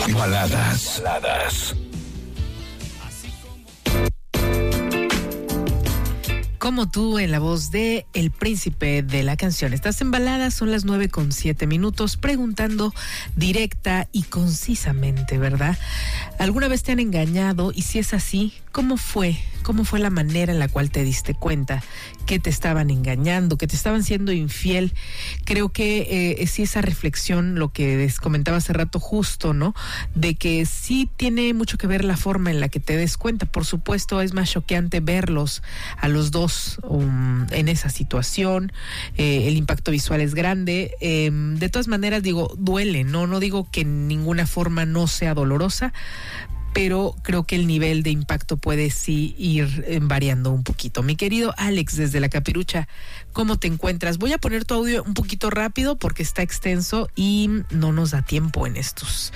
Baladas. Como tú, en la voz de El Príncipe de la Canción. Estás en Baladas, son las 9:07, preguntando directa y concisamente, ¿verdad? ¿Alguna vez te han engañado? Y si es así, ¿cómo fue? ¿Cómo fue la manera en la cual te diste cuenta que te estaban engañando, que te estaban siendo infiel? Creo que sí, esa reflexión, lo que les comentaba hace rato justo, ¿no? De que sí tiene mucho que ver la forma en la que te des cuenta. Por supuesto, es más choqueante verlos a los dos en esa situación. El impacto visual es grande. De todas maneras, digo, duele, ¿no? No digo que en ninguna forma no sea dolorosa, pero creo que el nivel de impacto puede sí ir variando un poquito. Mi querido Alex, desde La Capirucha, ¿cómo te encuentras? Voy a poner tu audio un poquito rápido porque está extenso y no nos da tiempo en estos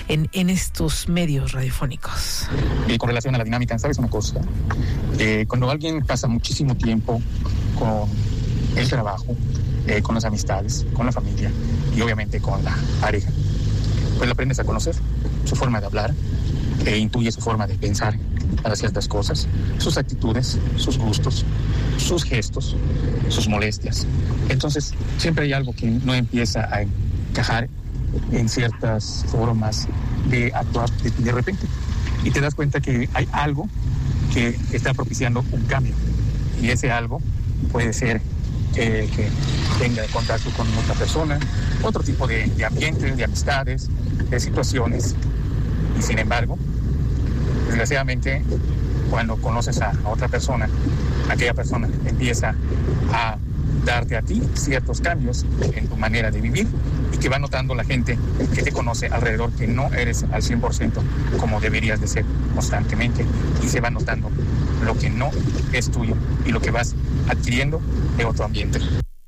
medios radiofónicos. Y con relación a la dinámica, ¿sabes una cosa? Cuando alguien pasa muchísimo tiempo con el trabajo, con las amistades, con la familia y obviamente con la pareja, pues lo aprendes a conocer, su forma de hablar, intuye su forma de pensar para ciertas cosas, sus actitudes, sus gustos, sus gestos, sus molestias. Entonces, siempre hay algo que no empieza a encajar en ciertas formas de actuar de repente. Y te das cuenta que hay algo que está propiciando un cambio. Y ese algo puede ser que tenga contacto con otra persona, otro tipo de ambiente, de amistades, de situaciones. Y sin embargo, desgraciadamente, cuando conoces a otra persona, aquella persona empieza a darte a ti ciertos cambios en tu manera de vivir y que va notando la gente que te conoce alrededor que no eres al 100% como deberías de ser constantemente, y se va notando lo que no es tuyo y lo que vas adquiriendo de otro ambiente.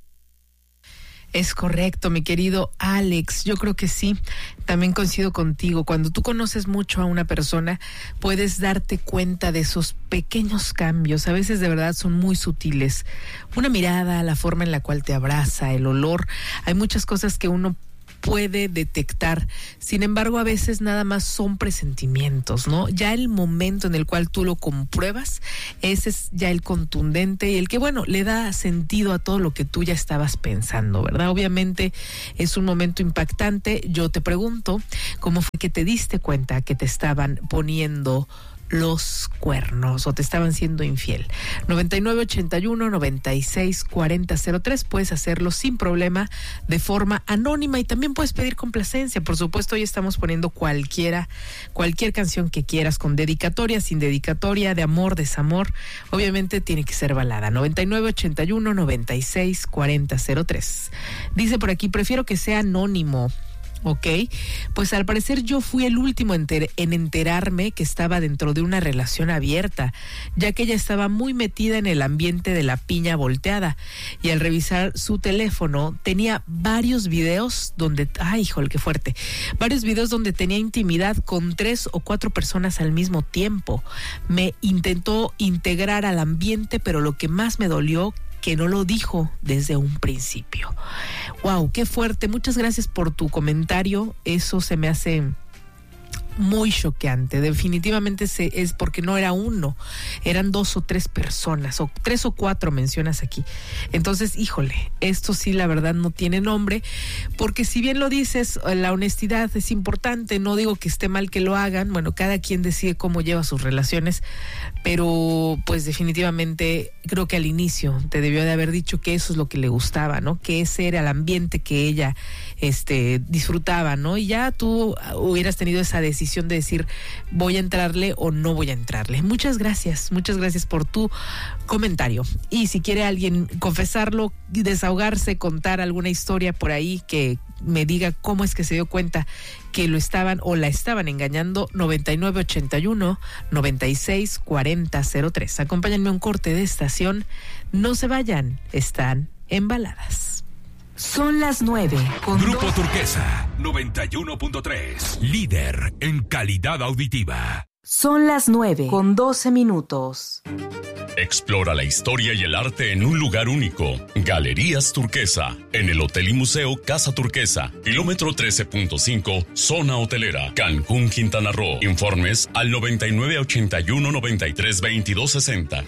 Es correcto, mi querido Alex. Yo creo que sí, también coincido contigo. Cuando tú conoces mucho a una persona, puedes darte cuenta de esos pequeños cambios. A veces de verdad son muy sutiles. Una mirada, la forma en la cual te abraza, el olor. Hay muchas cosas que uno puede detectar. Sin embargo, a veces nada más son presentimientos, ¿no? Ya el momento en el cual tú lo compruebas, ese es ya el contundente y el que, bueno, le da sentido a todo lo que tú ya estabas pensando, ¿verdad? Obviamente es un momento impactante. Yo te pregunto, ¿cómo fue que te diste cuenta que te estaban poniendo los cuernos o te estaban siendo infiel? 9981-964003. Puedes hacerlo sin problema, de forma anónima, y también puedes pedir complacencia. Por supuesto, hoy estamos poniendo cualquier canción que quieras, con dedicatoria, sin dedicatoria, de amor, desamor. Obviamente tiene que ser balada. 9981-964003. Dice por aquí, prefiero que sea anónimo. Ok, pues al parecer yo fui el último en enterarme que estaba dentro de una relación abierta, ya que ella estaba muy metida en el ambiente de la piña volteada, y al revisar su teléfono tenía varios videos donde, ay, híjole, qué fuerte, varios videos donde tenía intimidad con 3 o 4 personas al mismo tiempo. Me intentó integrar al ambiente, pero lo que más me dolió, que no lo dijo desde un principio. Wow, qué fuerte. Muchas gracias por tu comentario. Eso se me hace muy choqueante. Definitivamente es porque no era uno, eran 2 o 3 personas, o 3 o 4 mencionas aquí. Entonces, híjole, esto sí, la verdad, no tiene nombre, porque si bien lo dices, la honestidad es importante. No digo que esté mal que lo hagan, bueno, cada quien decide cómo lleva sus relaciones, pero pues definitivamente creo que al inicio te debió de haber dicho que eso es lo que le gustaba, ¿no? Que ese era el ambiente que ella disfrutaba, ¿no? Y ya tú hubieras tenido esa decisión de decir, voy a entrarle o no voy a entrarle. Muchas gracias por tu comentario. Y si quiere alguien confesarlo, desahogarse, contar alguna historia por ahí, que me diga cómo es que se dio cuenta que lo estaban o la estaban engañando, 9981-964003. Acompáñenme a un corte de estación. No se vayan, están en Baladas. Son las 9. Grupo Turquesa 91.3, líder en calidad auditiva. Son las 9:12. Explora la historia y el arte en un lugar único. Galerías Turquesa, en el Hotel y Museo Casa Turquesa, kilómetro 13.5, zona hotelera, Cancún, Quintana Roo. Informes al 9981-932260,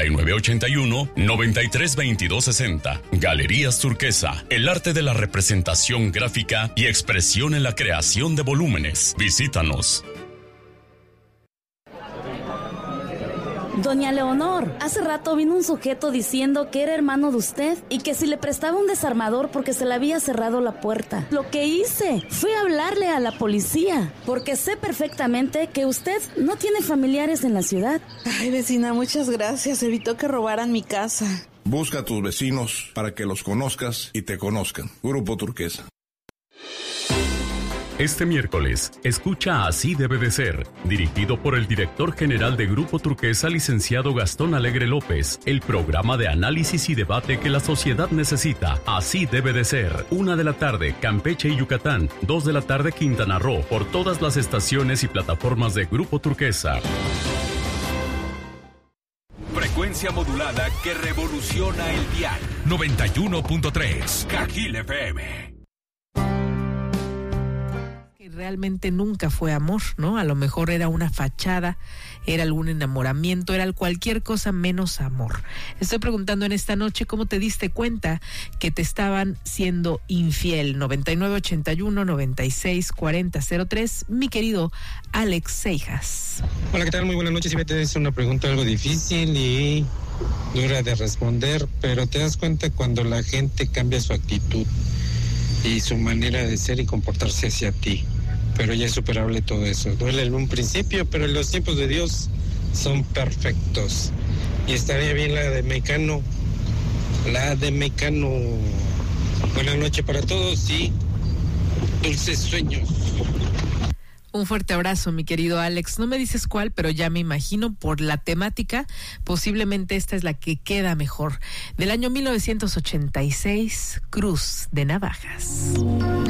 9981-932260. Galerías Turquesa, el arte de la representación gráfica y expresión en la creación de volúmenes. Visítanos. Doña Leonor, hace rato vino un sujeto diciendo que era hermano de usted y que si le prestaba un desarmador porque se le había cerrado la puerta. Lo que hice fue hablarle a la policía, porque sé perfectamente que usted no tiene familiares en la ciudad. Ay, vecina, muchas gracias. Evitó que robaran mi casa. Busca a tus vecinos para que los conozcas y te conozcan. Grupo Turquesa. Este miércoles, escucha Así debe de ser, dirigido por el director general de Grupo Turquesa, licenciado Gastón Alegre López, el programa de análisis y debate que la sociedad necesita. Así debe de ser. 1 de la tarde, Campeche y Yucatán. 2 de la tarde, Quintana Roo, por todas las estaciones y plataformas de Grupo Turquesa. Frecuencia modulada que revoluciona el dial. 91.3, Cajil FM. Realmente nunca fue amor, ¿no? A lo mejor era una fachada, era algún enamoramiento, era cualquier cosa menos amor. Estoy preguntando en esta noche cómo te diste cuenta que te estaban siendo infiel. 9981-964003, mi querido Alex Seijas. Hola, ¿qué tal? Muy buenas noches. Te es una pregunta algo difícil y dura de responder, pero te das cuenta cuando la gente cambia su actitud y su manera de ser y comportarse hacia ti. Pero ya es superable todo eso. Duele en un principio, pero los tiempos de Dios son perfectos. Y estaría bien la de Mecano. Buenas noches para todos y dulces sueños. Un fuerte abrazo, mi querido Alex. No me dices cuál, pero ya me imagino por la temática, posiblemente esta es la que queda mejor. Del año 1986, Cruz de Navajas.